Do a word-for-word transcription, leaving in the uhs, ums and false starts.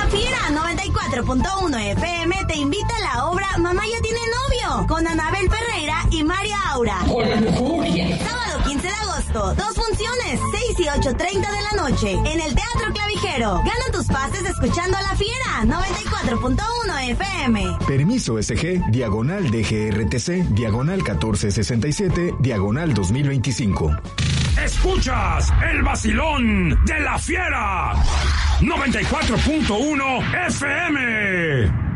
Fiera noventa y cuatro punto uno F M te invita a la obra Mamá ya tiene novio, con Anabel Ferreira y María Aura. Sábado quince de agosto, dos funciones, seis y ocho treinta de la noche, en el Teatro Clavijero. Gana tus pases escuchando a La Fiera noventa y cuatro punto uno F M. Permiso S G, diagonal D G R T C, diagonal catorce sesenta y siete, diagonal dos mil veinticinco. Escuchas el vacilón de La Fiera noventa y cuatro punto uno F M.